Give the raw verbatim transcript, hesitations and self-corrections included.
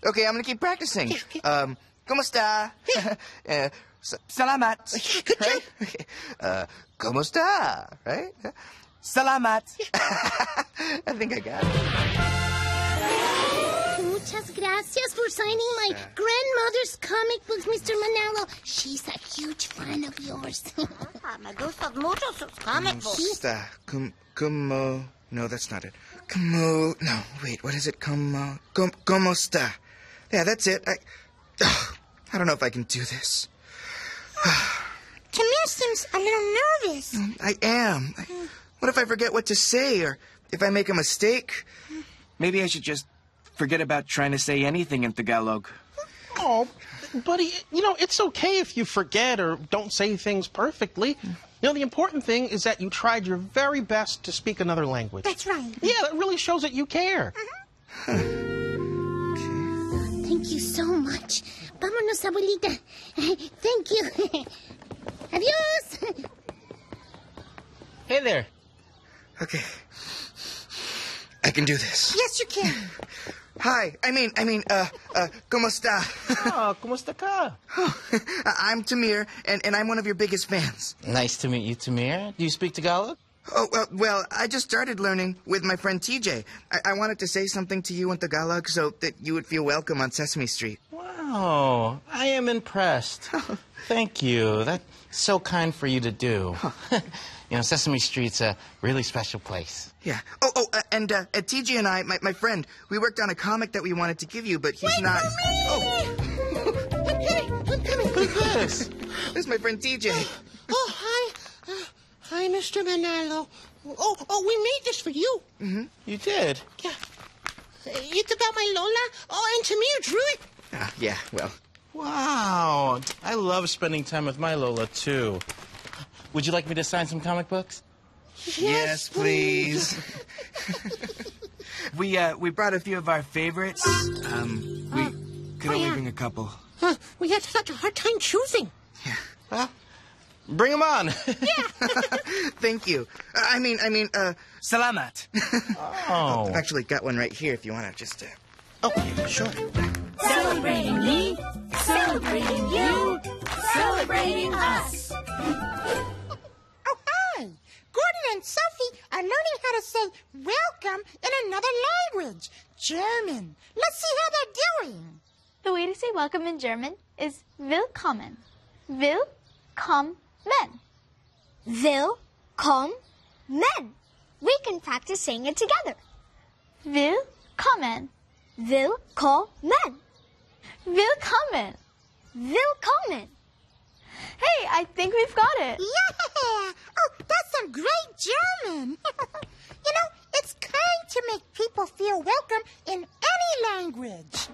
Okay, I'm gonna keep practicing. Um, ¿Cómo está? uh, Salamat. Good job. Right? Okay. Uh, ¿Cómo está? Right? Salamat. I think I got it. Muchas gracias for signing my grandmother's comic books, Mister Manalo. She's a huge fan of yours. Me gustan mucho sus comic ¿Cómo books. está? ¿Cómo? ¿Cómo? No, that's not it. ¿Cómo? No, wait, what is it? ¿Cómo? ¿Cómo, cómo está? Yeah, that's it. I, oh, I don't know if I can do this. Tamir seems a little nervous. I am. I, what if I forget what to say, or if I make a mistake? Maybe I should just forget about trying to say anything in Tagalog. Oh, buddy, you know, it's okay if you forget or don't say things perfectly. You know, the important thing is that you tried your very best to speak another language. That's right. Yeah, that really shows that you care. Thank you so much. Vámonos, abuelita. Thank you. Adiós. Hey there. Okay. I can do this. Yes, you can. Hi. I mean, I mean, uh, uh, ¿Cómo está? Oh, ¿cómo está acá? I'm Tamir, and, and I'm one of your biggest fans. Nice to meet you, Tamir. Do you speak Tagalog? Oh, uh, well, I just started learning with my friend T J. I, I wanted to say something to you in Tagalog so that you would feel welcome on Sesame Street. Wow, I am impressed. Thank you. That's so kind for you to do. You know, Sesame Street's a really special place. Yeah. Oh, oh, uh, and uh, uh, T J and I, my, my friend, we worked on a comic that we wanted to give you, but he's Wait not... for me! Oh, I'm coming. I'm coming. Who's this? this is my friend T J. Oh, hi. Uh, hi, Mister Manalo. Oh, oh, we made this for you. Mm-hmm. You did? Yeah. It's about my Lola. Oh, and Tamir drew it. Ah, yeah, well... Wow. I love spending time with my Lola, too. Would you like me to sign some comic books? Yes, please. We uh we brought a few of our favorites. Um, we could oh, only yeah. bring a couple. Uh, we had such a hard time choosing. Well, bring them on. Thank you. Uh, I mean, I mean, uh... Salamat. Oh. I've actually got one right here if you want to just, uh... Oh, sure. Celebrating me, celebrating you, celebrating us. Oh, hi. Gordon and Sophie are learning how to say welcome in another language, German. Let's see how they're doing. The way to say welcome in German is willkommen. Willkommen. Willkommen. We can practice saying it together. Willkommen. Willkommen. Willkommen. Willkommen. Hey, I think we've got it. Yeah. Oh, that's some great German. You know, it's kind to make people feel welcome in any language.